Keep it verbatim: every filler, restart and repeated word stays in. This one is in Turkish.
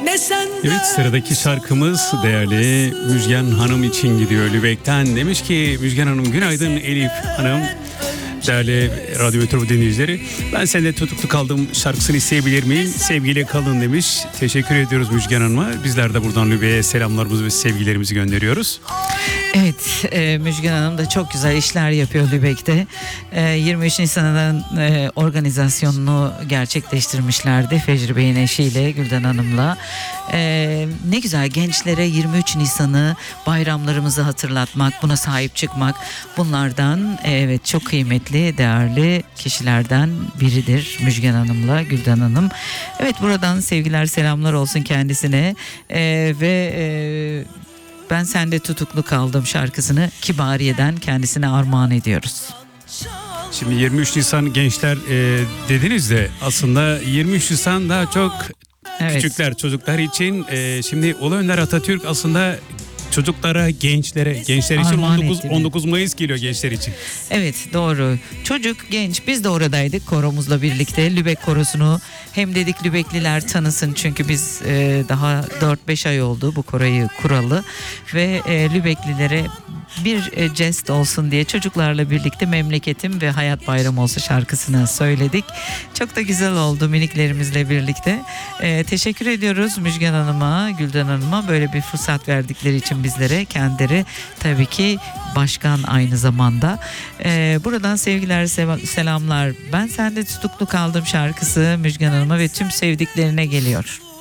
Evet, sıradaki şarkımız değerli Müjgan Hanım için gidiyor Lübeck'ten. Demiş ki Müjgan Hanım günaydın Elif Hanım. Değerli Radyo Metro dinleyicileri, ben sende tutuklu kaldım şarkısını isteyebilir miyim? Sevgiyle kalın demiş. Teşekkür ediyoruz Müjgan Hanım'a. Bizler de buradan Lübeck'e selamlarımızı ve sevgilerimizi gönderiyoruz. Evet, e, Müjgan Hanım da çok güzel işler yapıyor Lübeck'te. E, yirmi üç Nisan'ın e, organizasyonunu gerçekleştirmişlerdi Fecri Bey'in eşiyle, Gülden Hanım'la. E, ne güzel gençlere yirmi üç Nisan'ı, bayramlarımızı hatırlatmak, buna sahip çıkmak, bunlardan e, evet çok kıymetli, değerli kişilerden biridir Müjgan Hanım'la Gülden Hanım. Evet, buradan sevgiler, selamlar olsun kendisine e, ve e, Ben Sende Tutuklu Kaldım şarkısını Kibariye'den kendisine armağan ediyoruz. Şimdi yirmi üç Nisan gençler e, dediniz de aslında yirmi üç Nisan daha çok Evet. küçükler, çocuklar için. E, şimdi Ulu Önder Atatürk aslında çocuklara, gençlere, gençler için Armağan on dokuz, etti. on dokuz Mayıs geliyor gençler için. Evet, doğru. Çocuk, genç, biz de oradaydık koromuzla birlikte. Lübeck korosunu hem dedik Lübeckliler tanısın, çünkü biz e, daha dört beş ay oldu bu koroyu kuralı ve e, Lübecklilere bir e, jest olsun diye çocuklarla birlikte Memleketim ve Hayat Bayramı Olsa şarkısını söyledik. Çok da güzel oldu miniklerimizle birlikte. E, teşekkür ediyoruz Müjgan Hanım'a, Gülden Hanım'a böyle bir fırsat verdikleri için bizlere. Kendileri tabii ki başkan aynı zamanda. E, buradan sevgiler, seva- selamlar. Ben Sende Tutuklu Kaldım şarkısı Müjgan Hanım'a ve tüm sevdiklerine geliyor.